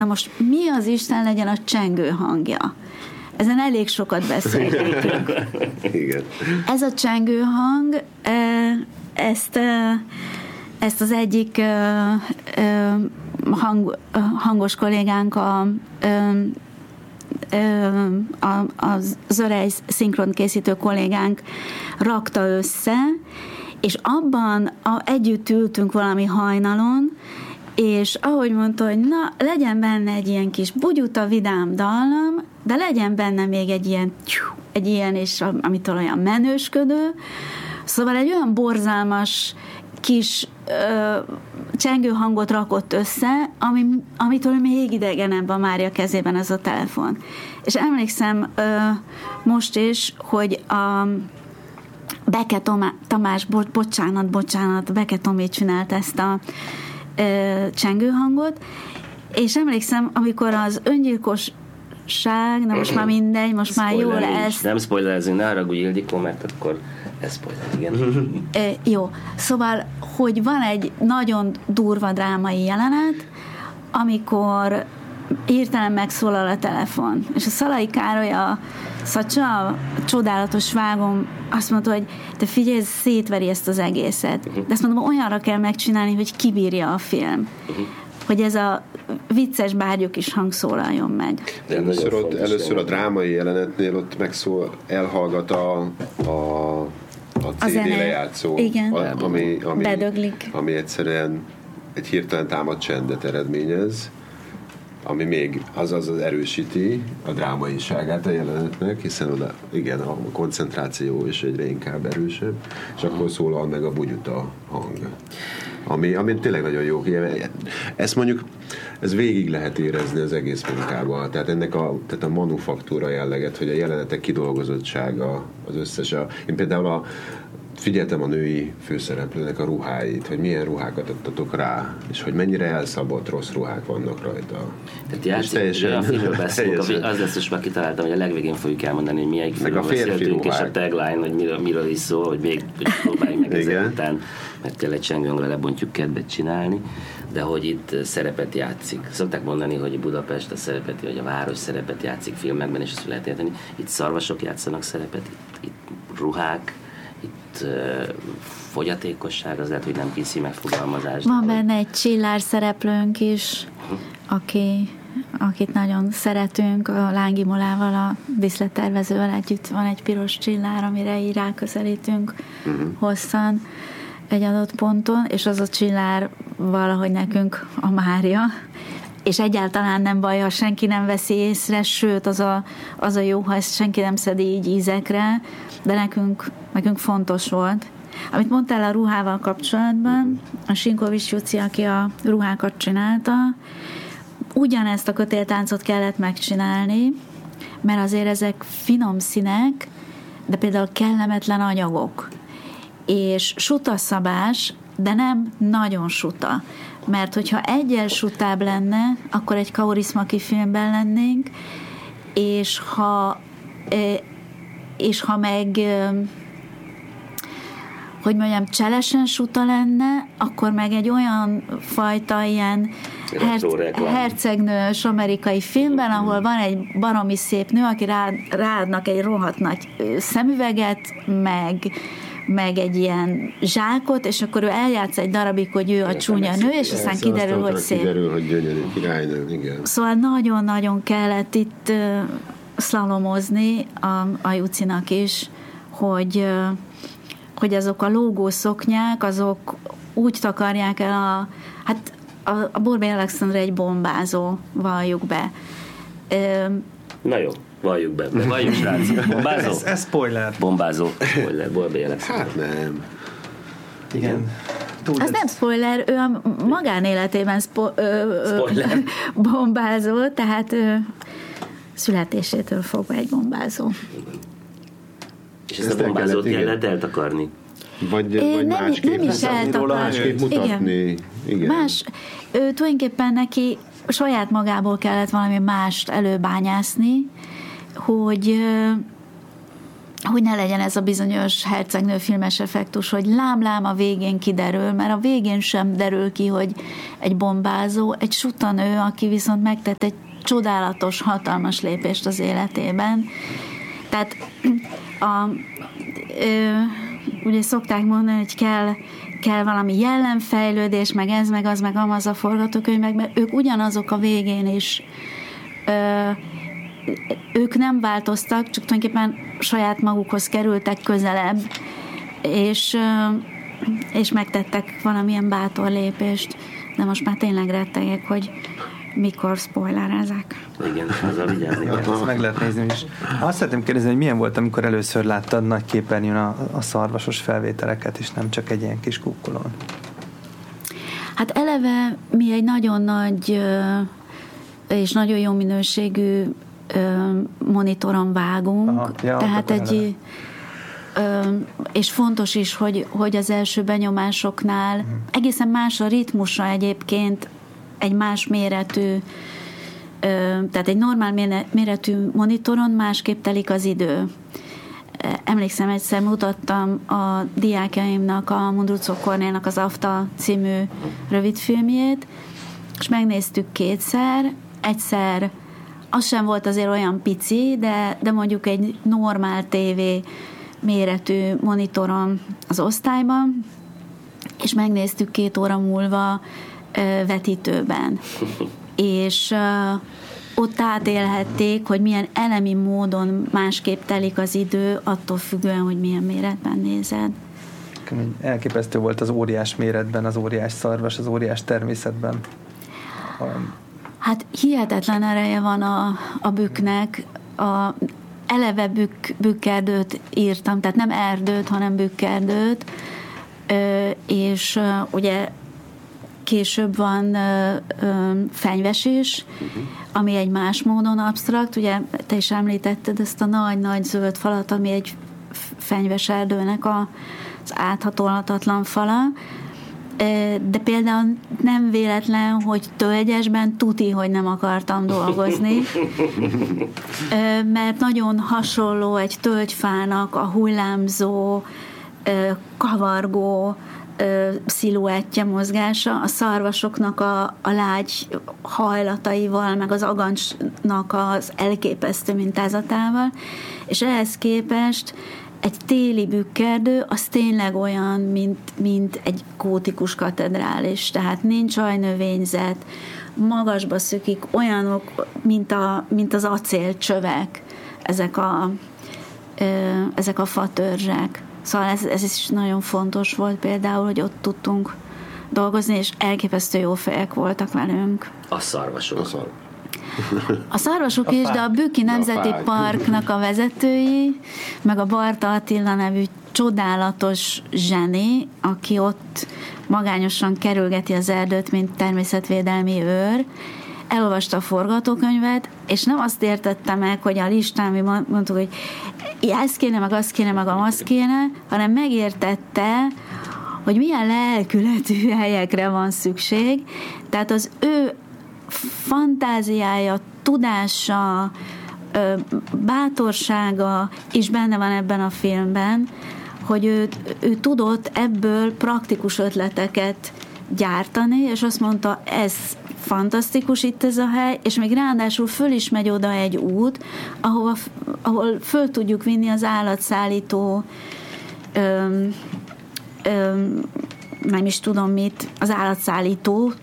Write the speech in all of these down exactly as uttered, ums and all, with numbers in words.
Na most mi az Isten legyen a csengő hangja? Ezen elég sokat beszélgetünk. Igen. Ez a csengő hang, ezt, ezt az egyik hang, hangos kollégánk a, a, a Zörej szinkron készítő kollégánk rakta össze, és abban a, együtt ültünk valami hajnalon, és ahogy mondta, hogy na, legyen benne egy ilyen kis bugyuta, vidám dallam, de legyen benne még egy ilyen, egy ilyen, és amitől olyan menősködő. Szóval egy olyan borzalmas kis ö, csengő hangot rakott össze, ami, amitől még idegenebb a Mária kezében ez a telefon. És emlékszem ö, most is, hogy a Beke Tomá, Tamás, bo, bocsánat, bocsánat, Beke Tomé csinált ezt a ö, csengőhangot, és emlékszem, amikor az öngyilkosság, na most már mindegy, most már jól lesz. Nem spoilerezünk, ne haragudj, Ildikó, mert akkor ez spoiler, igen. E, jó, szóval, hogy van egy nagyon durva drámai jelenet, amikor hirtelen megszólal a telefon, és a Szalai Károly, a Szacsa, a csodálatos vágom, azt mondta, hogy te figyelj, ez szétveri ezt az egészet. De ezt mondom, olyanra kell megcsinálni, hogy kibírja a film. Hogy ez a vicces bárgyok is hang szólaljon meg. De először, ott, először a drámai jelenetnél ott megszól, elhallgat a, a, a cé dé lejátszó, igen. A, ami, ami, bedöglik. Ami egyszerűen egy hirtelen támadt csendet eredményez, ami még azaz az erősíti a drámaiságát a jelenetnek, hiszen oda, igen, a koncentráció is egyre inkább erősebb, és akkor szólal meg a bugyuta hang. Ami, ami tényleg nagyon jó. Ezt mondjuk, ez végig lehet érezni az egész munkában. Tehát ennek a, tehát a manufaktúra jelleget, hogy a jelenetek kidolgozottsága, az összes. A, én például a, figyeltem a női főszereplőnek a ruháit, hogy milyen ruhákat adtatok rá, és hogy mennyire elszabott rossz ruhák vannak rajta. Tehát játszik, teljesen, a filmről beszélünk, az lesz, hogy már kitaláltam, hogy a legvégén fogjuk elmondani, hogy milyen filmről beszéltünk, és a tagline, hogy miről, miről is szól, hogy még hogy próbáljuk meg ezek után, mert kell egy csengőhangra lebontjuk kedvet csinálni, de hogy itt szerepet játszik. Szokták mondani, hogy Budapest a szerepet, vagy a város szerepet játszik filmekben, és ezt lehet érteni. Itt szarvasok játszanak szerepet, itt, itt ruhák, itt uh, fogyatékosság, az lehet, hogy nem kiszi megfogalmazás. Van benne egy Csillár szereplőnk is, uh-huh. aki, akit nagyon szeretünk, a Lángi Molával, a díszlettervezővel együtt van egy piros csillár, amire így ráközelítünk uh-huh. hosszan egy adott ponton, és az a csillár valahogy nekünk a Mária, és egyáltalán nem baj, ha senki nem veszi észre, sőt, az a, az a jó, ha ezt senki nem szedi így ízekre, de nekünk, nekünk fontos volt. Amit mondtál a ruhával kapcsolatban, a Sinkovics Juci, aki a ruhákat csinálta, ugyanezt a kötéltáncot kellett megcsinálni, mert azért ezek finom színek, de például kellemetlen anyagok. És sutaszabás, de nem nagyon suta. Mert hogyha egyel sutább lenne, akkor egy Kaurismäki filmben lennénk, és ha és ha meg hogy mondjam, cselesen suta lenne, akkor meg egy olyan fajta ilyen her- hercegnős amerikai filmben, ahol van egy baromi szép nő, aki rá, ráadnak egy rohadt nagy szemüveget, meg meg egy ilyen zsákot, és akkor ő eljátsz egy darabig, hogy ő a csúnya nő, és aztán kiderül, hogy szép. Kiderül, hogy gyönyörű királynő, igen. Szóval nagyon-nagyon kellett itt uh, szlalomozni a, a Jucinak is, hogy, uh, hogy azok a lógószoknyák, azok úgy takarják el a, hát a, a Borbély Alexandra egy bombázó, valljuk be. Uh, Na jó. Valljuk be. Valljuk, srácok. Bombázó? Ez, ez spoiler. Bombázó. Spoiler. Borbély Alexandra. Hát nem. Igen. Túl az nem spoiler, ő a magánéletében spo- ö, spoiler. bombázó, tehát ö, születésétől fogva egy bombázó. És ezt, ezt a bombázót kellett eltakarni? Vagy, vagy nem, másképp, nem is másképp mutatni. Igen. Igen. Más, ő, tulajdonképpen neki saját magából kellett valami mást előbányászni, hogy hogy ne legyen ez a bizonyos hercegnő filmes effektus, hogy lám-lám a végén kiderül, mert a végén sem derül ki, hogy egy bombázó, egy sutanő, aki viszont megtett egy csodálatos, hatalmas lépést az életében. Tehát a, ö, ugye szokták mondani, hogy kell, kell valami jellemfejlődés, meg ez, meg az, meg amaz a forgatókönyv, meg, mert ők ugyanazok a végén is. Ö, ők nem változtak, csak tulajdonképpen saját magukhoz kerültek közelebb, és, és megtettek valamilyen bátor lépést, de most már tényleg rettegek, hogy mikor spoilerezek. Igen, azzal vigyázni kell. Ezt meg lehet nézni is. Azt szeretném kérdezni, hogy milyen volt, amikor először láttad nagy képernyőn a, a szarvasos felvételeket, és nem csak egy ilyen kis kukkolón? Hát eleve mi egy nagyon nagy és nagyon jó minőségű monitoron vágunk, Aha, ja, tehát egy eleve. És fontos is, hogy, hogy az első benyomásoknál hmm. egészen más a ritmusa egyébként egy más méretű, tehát egy normál méretű monitoron másképp telik az idő. Emlékszem, egyszer mutattam a diákjaimnak a Mundruczó Kornélnak az Afta című rövidfilmjét, és megnéztük kétszer, egyszer az sem volt azért olyan pici, de, de mondjuk egy normál tévé méretű monitoron az osztályban, és megnéztük két óra múlva ö, vetítőben. És ö, ott átélhették, hogy milyen elemi módon másképp telik az idő, attól függően, hogy milyen méretben nézed. Elképesztő volt az óriás méretben, az óriás szarvas, az óriás természetben. Hát hihetetlen ereje van a, a bükknek. A, eleve bükk, bükkerdőt írtam, tehát nem erdőt, hanem bükkerdőt, ö, és ö, ugye később van ö, ö, fenyves is, uh-huh. ami egy más módon absztrakt. Ugye te is említetted ezt a nagy-nagy zöld falat, ami egy fenyves erdőnek a, az áthatolhatatlan fala, de például nem véletlen, hogy tölgyesben tuti, hogy nem akartam dolgozni, mert nagyon hasonló egy tölgyfának a hullámzó, kavargó sziluettje, mozgása, a szarvasoknak a, a lágy hajlataival, meg az agancsnak az elképesztő mintázatával, és ehhez képest egy téli bükkerdő, az tényleg olyan, mint, mint egy gótikus katedrális, tehát nincs ajnövényzet, magasba szökik, olyanok, mint, a, mint az acélcsövek, ezek a, ezek a fatörzsek. Szóval ez, ez is nagyon fontos volt például, hogy ott tudtunk dolgozni, és elképesztő jó fejek voltak velünk. A szarvasok. A szarvasok. A szarvasok is, de a Bükki Nemzeti a Parknak a vezetői, meg a Barta Attila nevű csodálatos zseni, aki ott magányosan kerülgeti az erdőt, mint természetvédelmi őr, elolvasta a forgatókönyvet, és nem azt értette meg, hogy a listán mi mondtuk, hogy ez kéne, meg az kéne, meg az kéne, hanem megértette, hogy milyen lelkületű helyekre van szükség. Tehát az ő fantáziája, tudása, bátorsága is benne van ebben a filmben, hogy ő, ő tudott ebből praktikus ötleteket gyártani, és azt mondta, ez fantasztikus itt ez a hely, és még ráadásul föl is megy oda egy út, ahova, ahol föl tudjuk vinni az állatszállító öm, öm, nem is tudom mit, az állatszállítót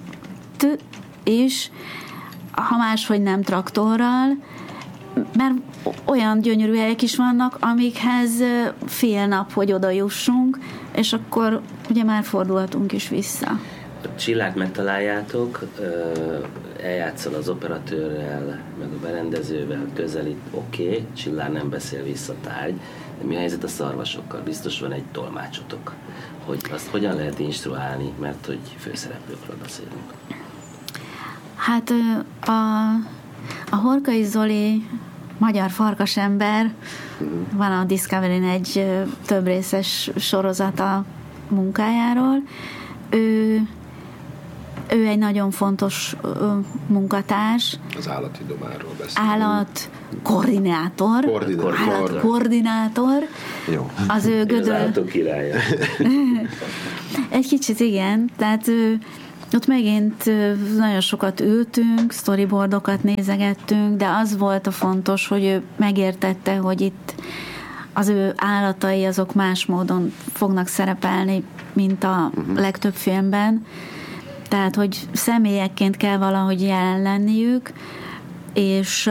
is, ha máshogy nem traktorral, mert olyan gyönyörű helyek is vannak, amikhez fél nap, hogy oda jussunk, és akkor ugye már fordulhatunk is vissza. A Csillát megtaláljátok, eljátszol az operatőrrel, meg a berendezővel, közelít, oké, okay, Csillár nem beszél vissza tárgy, de mi a helyzet a szarvasokkal? Biztos van egy tolmácsotok, hogy azt hogyan lehet instruálni, mert hogy főszereplőkről beszélünk. Hát a, a Horkai Zoli magyar farkasember, van a Discovery-n egy több részes sorozata munkájáról. Ő ő egy nagyon fontos munkatárs. Az állati domáról beszélünk. Állat koordinátor. Koordinátor. Állat koordinátor. Jó. Az ő gödör... Az állatok királya. Egy kicsit igen, tehát ott megint nagyon sokat ültünk, storyboardokat nézegettünk, de az volt a fontos, hogy ő megértette, hogy itt az ő állatai azok más módon fognak szerepelni, mint a uh-huh. legtöbb filmben. Tehát, hogy személyekként kell valahogy jelen lenniük, és,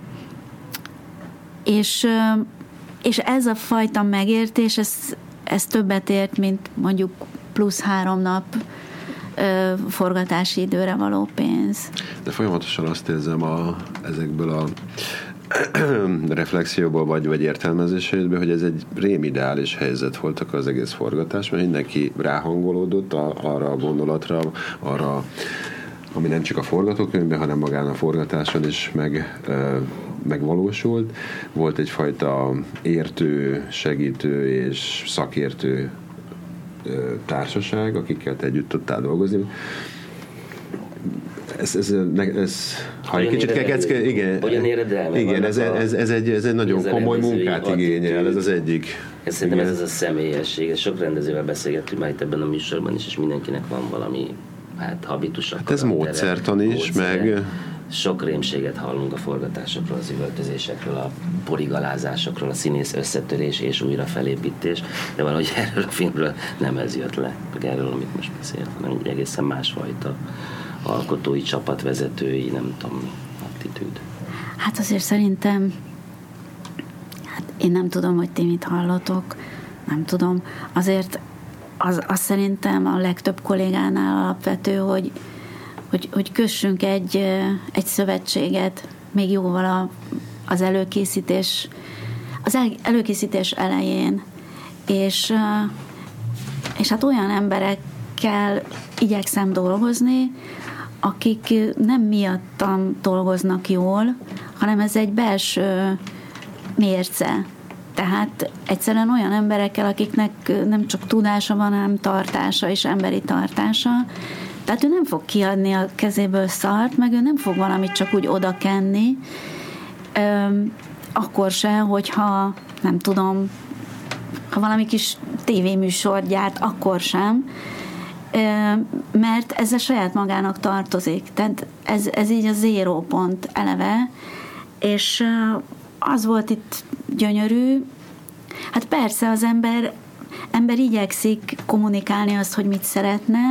és, és ez a fajta megértés, ez, ez többet ért, mint mondjuk plusz három nap forgatási időre való pénz. De folyamatosan azt érzem a, ezekből a reflexióból vagy, vagy értelmezésétből, hogy ez egy rémideális helyzet voltak az egész forgatás, mert mindenki ráhangolódott a, arra a gondolatra, arra, ami nem csak a forgatókönyvben, hanem magán a forgatáson is meg, megvalósult. Volt egyfajta értő, segítő és szakértő társaság, akikkel te együtt tudtál dolgozni. Ez, ez, ez, ha egy kicsit kecke, igen, igen ez, ez, ez, egy, ez egy nagyon komoly munkát igényel, ez az egyik. Ez szerintem ez az a személyesség, sok rendezővel beszélgettünk már itt ebben a műsorban is, és mindenkinek van valami hát habitusa. Hát ez módszertan is, módszere. Meg... Sok rémséget hallunk a forgatásokról, az üvöltözésekről, a porigalázásokról, a színész összetörés és újra felépítés, de valahogy erről a filmről nem ez jött le, meg erről, amit most beszélt, hanem egy egészen másfajta alkotói, csapatvezetői, nem tudom mi, attitűd. Hát azért szerintem, hát én nem tudom, hogy ti mit hallotok, nem tudom, azért az, az szerintem a legtöbb kollégánál alapvető, hogy Hogy, hogy kössünk egy, egy szövetséget még jóval a, az előkészítés az el, előkészítés elején, és, és hát olyan emberekkel igyekszem dolgozni, akik nem miattam dolgoznak jól, hanem ez egy belső mérce. Tehát egyszerűen olyan emberekkel, akiknek nem csak tudása van, hanem tartása és emberi tartása. Tehát ő nem fog kiadni a kezéből szart, meg ő nem fog valamit csak úgy oda kenni, Öm, akkor se, hogyha nem tudom, ha valami kis tévéműsort gyárt, akkor sem, Öm, mert ez a saját magának tartozik. Tehát ez, ez így a zéró pont eleve, és az volt itt gyönyörű. Hát persze az ember, ember igyekszik kommunikálni azt, hogy mit szeretne,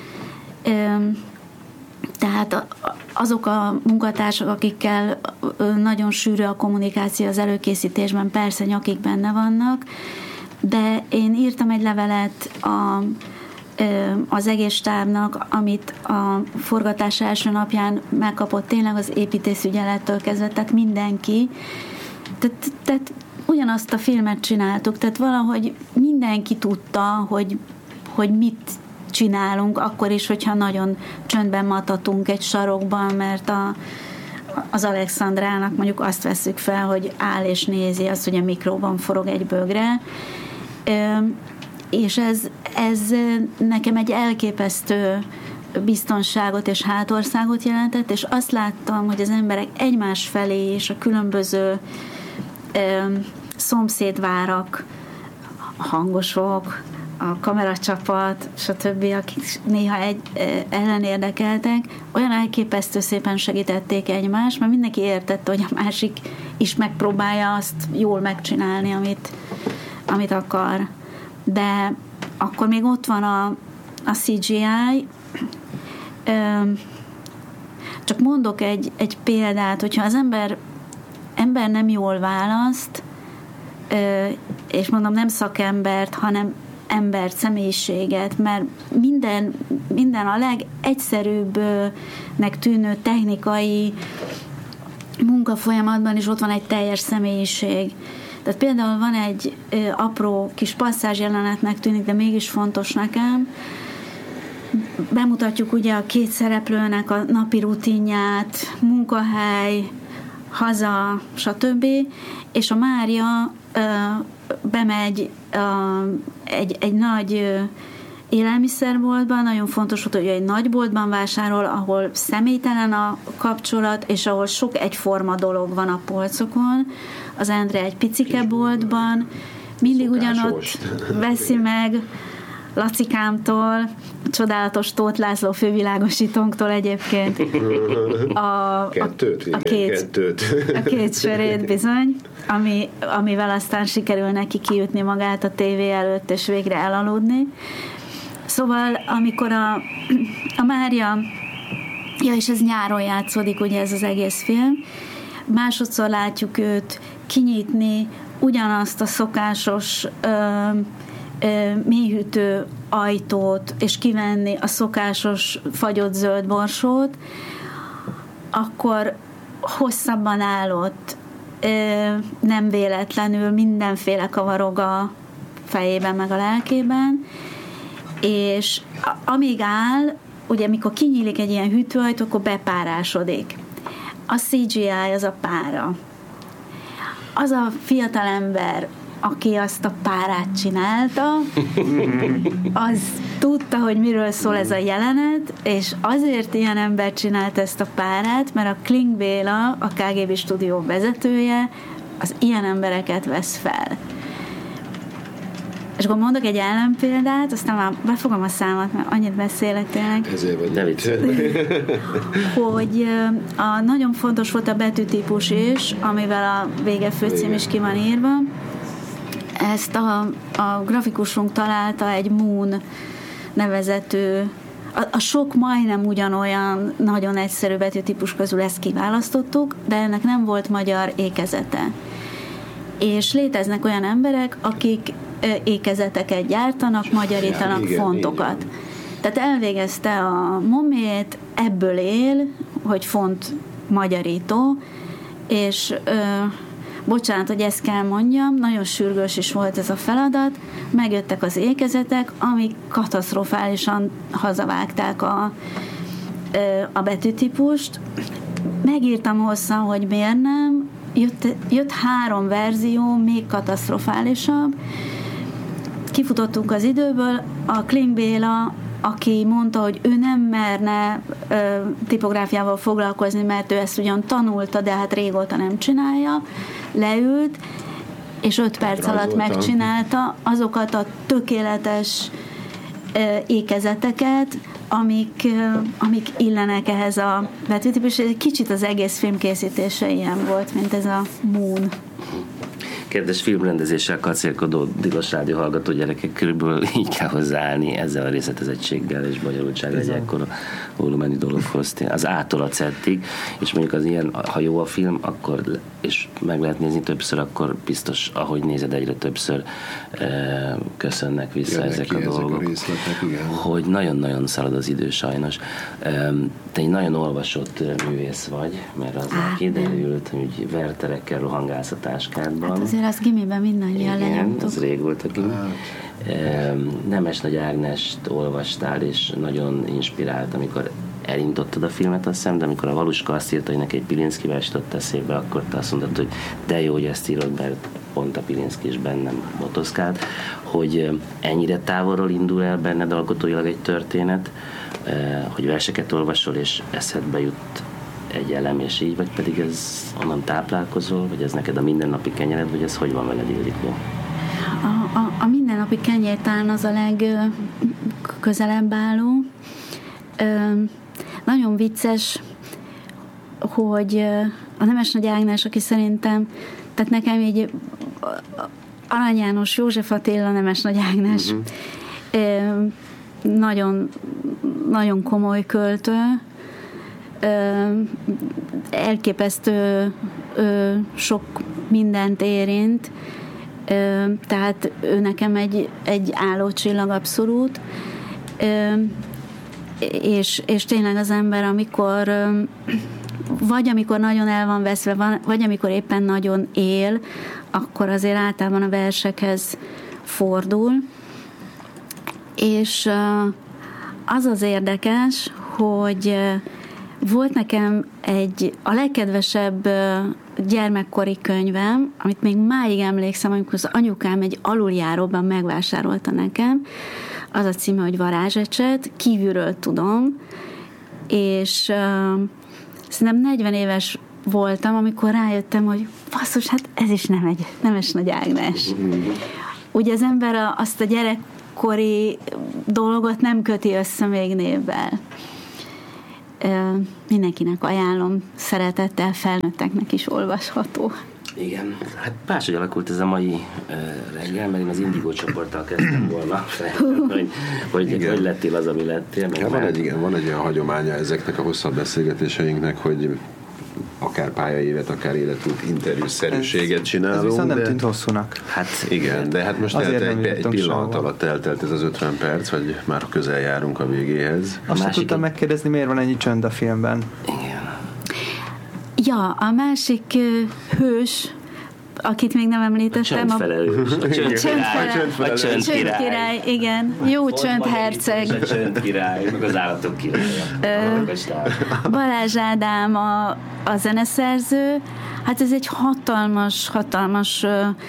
tehát azok a munkatársak, akikkel nagyon sűrű a kommunikáció az előkészítésben, persze nyakik benne vannak, de én írtam egy levelet a, az egész stábnak, amit a forgatás első napján megkapott tényleg az építészügyelettől kezdve, tehát mindenki. Tehát, tehát ugyanazt a filmet csináltuk, tehát valahogy mindenki tudta, hogy, hogy mit csinálunk, akkor is, hogyha nagyon csöndben matatunk egy sarokban, mert a, az Alexandrának mondjuk azt vesszük fel, hogy áll és nézi azt, hogy a mikróban forog egy bögre, és ez, ez nekem egy elképesztő biztonságot és hátországot jelentett, és azt láttam, hogy az emberek egymás felé és a különböző szomszédvárak, hangosok, a kameracsapat, stb., akik néha egy, ellenérdekeltek, olyan elképesztő szépen segítették egymást, mert mindenki értette, hogy a másik is megpróbálja azt jól megcsinálni, amit, amit akar. De akkor még ott van a, a cé gé í. Csak mondok egy, egy példát, hogyha az ember, ember nem jól választ, és mondom nem szakembert, hanem embert, személyiséget, mert minden, minden a legegyszerűbbnek tűnő technikai munkafolyamatban is ott van egy teljes személyiség. Tehát például van egy apró kis passzázs jelenetnek tűnik, de mégis fontos nekem. Bemutatjuk ugye a két szereplőnek a napi rutinját, munkahely, haza, stb. És a Mária bemegy egy, egy nagy élelmiszerboltban, nagyon fontos volt, hogy egy nagyboltban vásárol, ahol személytelen a kapcsolat, és ahol sok egyforma dolog van a polcokon. Az Endre egy picike boltban, mindig ugyanott veszi meg, Lacikámtól, csodálatos Tóth László fővilágosítónktól egyébként a, kettőt, a, a, két, kettőt. a két sörét bizony, ami, amivel aztán sikerül neki kiütni magát a tévé előtt, és végre elaludni. Szóval, amikor a, a Mária, ja, és ez nyáron játszódik, ugye ez az egész film, másodszor látjuk őt kinyitni ugyanazt a szokásos ö, mélyhűtő ajtót, és kivenni a szokásos fagyott zöld borsót, akkor hosszabban állott, nem véletlenül mindenféle kavarog a fejében, meg a lelkében, és amíg áll, ugye mikor kinyílik egy ilyen hűtőajtó, akkor bepárásodik. A cé gé í, az a pára. Az a fiatal ember, aki azt a párát csinálta, az tudta, hogy miről szól ez a jelenet, és azért ilyen ember csinált ezt a párát, mert a Kling Béla, a ká gé bé stúdió vezetője, az ilyen embereket vesz fel. És akkor mondok egy ellenpéldát, aztán már befogom a számat, mert annyit beszélek tényleg. Ezért vagy nevét. Hogy a, nagyon fontos volt a betűtípus is, amivel a vége főcím is ki van írva. Ezt a, a grafikusunk találta egy Moon nevezetű, a, a sok majdnem ugyanolyan nagyon egyszerű betűtípus közül ezt kiválasztottuk, de ennek nem volt magyar ékezete. És léteznek olyan emberek, akik ékezeteket gyártanak, magyarítanak igen, fontokat. Igen. Tehát elvégezte a momét, ebből él, hogy font magyarító, és ö, bocsánat, hogy ezt kell mondjam, nagyon sürgős is volt ez a feladat, megjöttek az ékezetek, amik katasztrofálisan hazavágták a, a betűtípust. Megírtam hosszan, hogy miért nem, jött, jött három verzió, még katasztrofálisabb. Kifutottunk az időből, a Kling Béla, aki mondta, hogy ő nem merne ö, tipográfiával foglalkozni, mert ő ezt ugyan tanulta, de hát régóta nem csinálja, leült, és öt perc Rajzoltam. alatt megcsinálta azokat a tökéletes ö, ékezeteket, amik, ö, amik illenek ehhez a betűtípushoz. Egy kicsit az egész filmkészítése ilyen volt, mint ez a Moon. Kedves filmrendezéssel kacérkodó Tilos Rádió hallgató gyerekek, körülbelül így kell hozzáállni ezzel a részletezettséggel és bonyolultsággal egy ekkora volumenű dologhoz. Az A-tól a Z-ig, és mondjuk az ilyen, ha jó a film, akkor, és meg lehet nézni többször, akkor biztos, ahogy nézed, egyre többször eh, köszönnek vissza Jönnek ezek a dolgok. A részletek, igen. Hogy nagyon-nagyon szalad az idő sajnos. Eh, te egy nagyon olvasott művész vagy, mert az Á, kiderült, hogy verterekkel rohangálsz a táskádban. Hát azért azt gimiben mindannyian lenyomtuk. Ez rég volt a gimi. Nemes Nagy Ágnest olvastál, és nagyon inspirált, amikor elindítottad a filmet, azt hiszem, de amikor a Valuska azt írta, hogy neki egy Pilinszki verset ott eszébe, akkor te azt mondtad, hogy de jó, hogy ezt írod, mert pont a Pilinszki is bennem motoszkált, hogy ennyire távolról indul el benned alkotóilag egy történet, hogy verseket olvasol, és eszedbe jut egy elem, és így, vagy pedig ez onnan táplálkozol, vagy ez neked a mindennapi kenyered, vagy ez hogy van veled, Ildikó? A, a, a mindennapi kenyér talán az a legközelebb álló. Ö, nagyon vicces, hogy a Nemes Nagy Ágnes, aki szerintem, tehát nekem így Arany János, József Attila, Nemes Nagy Ágnes, uh-huh. ö, nagyon, nagyon komoly költő, Ö, elképesztő ö, sok mindent érint, ö, tehát ő nekem egy, egy állócsillag abszolút, ö, és, és tényleg az ember, amikor ö, vagy amikor nagyon el van veszve, van, vagy amikor éppen nagyon él, akkor azért általában a versekhez fordul, és ö, az az érdekes, hogy volt nekem egy, a legkedvesebb gyermekkori könyvem, amit még máig emlékszem, amikor az anyukám egy aluljáróban megvásárolta nekem, az a címe, hogy Varázsecset, kívülről tudom, és uh, szerintem negyven éves voltam, amikor rájöttem, hogy basszus, hát ez is nem egy Nemes Nagy Ágnes. Ugye az ember a, azt a gyerekkori dolgot nem köti össze még névvel. Mindenkinek ajánlom, szeretettel, felnőtteknek is olvasható. Igen, hát máshogy alakult ez a mai uh, reggel, mert én az Indigo csoporttal kezdtem volna, hogy, hogy, hogy lettél az, ami lettél. Ja, van, egy, igen, van egy olyan hagyománya ezeknek a hosszabb beszélgetéseinknek, hogy akár pályaévet, akár életút interjúszerűséget csinálunk. Ez viszont nem tűnt hosszúnak. Hát igen, de hát most egy, egy, egy pillanat alatt eltelt ez az ötven perc, vagy már közel járunk a végéhez. Azt sem tudtam megkérdezni, miért van ennyi csönd a filmben. Igen. Ja, a másik uh, hős, akit még nem említettem. A csöndfelelős. A csöndkirály. A csöndkirály, igen. Jó csöndherceg. A csöndkirály, meg az állatok királya. Balázs Ádám a, a zeneszerző. Hát ez egy hatalmas, hatalmas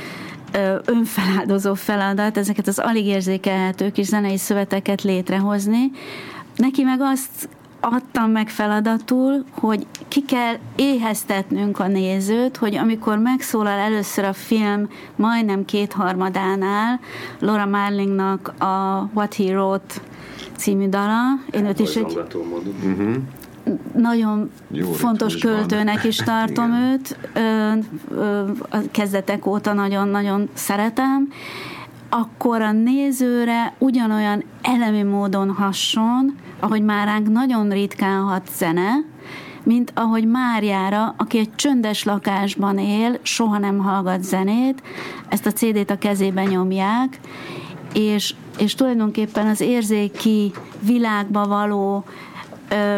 önfeláldozó feladat, ezeket az alig érzékelhető kis zenei szöveteket létrehozni. Neki meg azt adtam meg feladatul, hogy ki kell éheztetnünk a nézőt, hogy amikor megszólal először a film majdnem kétharmadánál Laura Marlingnak a What He Wrote című dala, én őt is egy uh-huh. nagyon Jó, fontos költőnek is tartom őt, ö, ö, a kezdetek óta nagyon-nagyon szeretem, akkor a nézőre ugyanolyan elemi módon hasson, ahogy már ránk nagyon ritkán hat zene, mint ahogy Máriára, aki egy csöndes lakásban él, soha nem hallgat zenét, ezt a cé dét a kezében nyomják, és, és tulajdonképpen az érzéki világba való ö,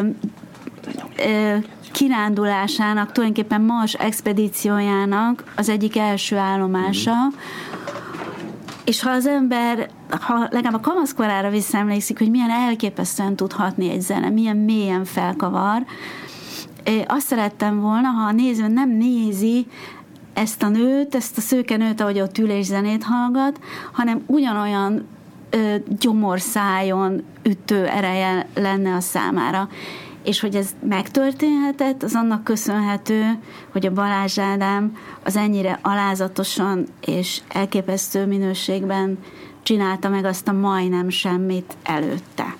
ö, kirándulásának, tulajdonképpen Mars expedíciójának az egyik első állomása, és ha az ember, ha legalább a kamaszkorára visszaemlékszik, hogy milyen elképesztően tud hatni egy zene, milyen mélyen felkavar, azt szerettem volna, ha a néző nem nézi ezt a nőt, ezt a szőke nőt, ahogy ott ül és zenét hallgat, hanem ugyanolyan ö, gyomorszájon ütő ereje lenne a számára. És hogy ez megtörténhetett, az annak köszönhető, hogy a Balázs Ádám az ennyire alázatosan és elképesztő minőségben csinálta meg azt a majdnem semmit előtte.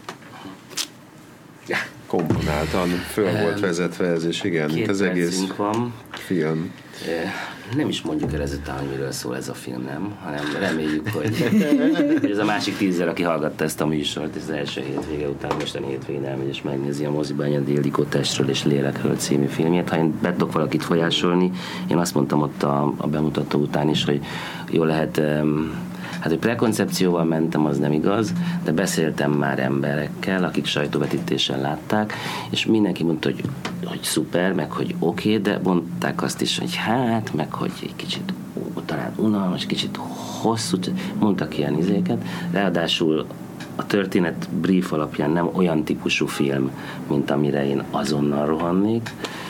Ja, komponáltan föl volt vezetve ez, és igen, Két az egész van. film. Nem is mondjuk el ezután, hogy miről szól ez a film, nem? Hanem reméljük, hogy, hogy ez a másik tízzer, aki hallgatta ezt a műsort, ez az első hétvége után, mostani hétvégén elmegy és megnézi a moziban Anyadi Ildikó Testről és Lélekről című filmjét. Ha én be tudok valakit folyásolni, én azt mondtam ott a, a bemutató után is, hogy jó lehet, hát hogy prekoncepcióval mentem, az nem igaz, de beszéltem már emberekkel, akik sajtóvetítésen látták, és mindenki mondta, hogy, hogy szuper, meg hogy oké, okay, de mondták azt is, hogy hát, meg hogy egy kicsit ó, talán unalmas, kicsit hosszú, mondtak ilyen izéket, ráadásul a történet brief alapján nem olyan típusú film, mint amire én azonnal rohannék,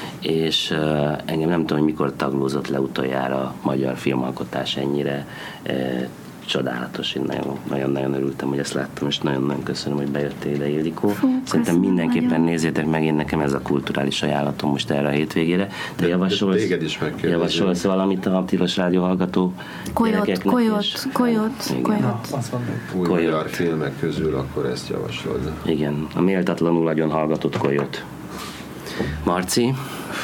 és uh, engem nem tudom, hogy mikor taglózott le utoljára a magyar filmalkotás ennyire uh, csodálatos, én nagyon-nagyon örültem, hogy ezt láttam, és nagyon-nagyon köszönöm, hogy bejöttél ide, Ildikó. Fú, szerintem mindenképpen nagyon. Nézzétek meg, én nekem ez a kulturális ajánlatom most erre a hétvégére. Te javasolsz, javasolsz valamit a Tilos Rádió hallgató Kolyot, Kolyot, Kolyot, Kolyot. Új magyar filmek közül akkor ezt javaslod. Igen, a méltatlanul nagyon hallgatott Kolyot. Marci?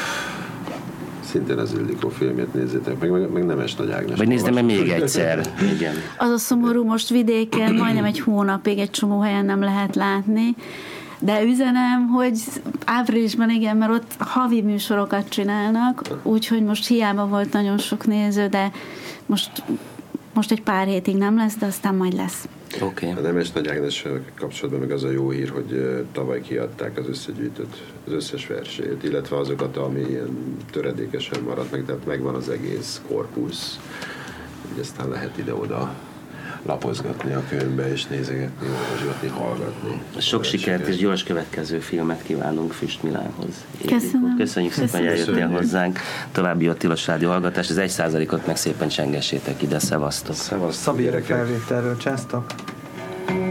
Szintén az Ildikó filmjét nézzétek meg, meg, meg Nemes Nagy Ágnes. Vagy nézzem meg még egyszer. Igen. Az a szomorú, most vidéken majdnem egy hónapig egy csomó helyen nem lehet látni, de üzenem, hogy áprilisban igen, mert ott havi műsorokat csinálnak, úgyhogy most hiába volt nagyon sok néző, de most, most egy pár hétig nem lesz, de aztán majd lesz. Okay. A Nemes Nagy Ágnes kapcsolatban meg az a jó hír, hogy tavaly kiadták az összegyűjtött, az összes versét, illetve azokat, ami ilyen töredékesen maradt meg, tehát megvan az egész korpusz, hogy aztán lehet ide-oda lapozgatni a könyvbe, és nézegetni, olvasgatni, hallgatni. Sok sikert és gyors következő filmet kívánunk Füst Milánhoz. Köszönöm. Köszönjük szépen, hogy eljöttél hozzánk. További a Tilos Rádió hallgatás. Az egy százalékot meg szépen csengessétek ide. Szevasztok. Szevasztok. Szabi felvételről csáztok.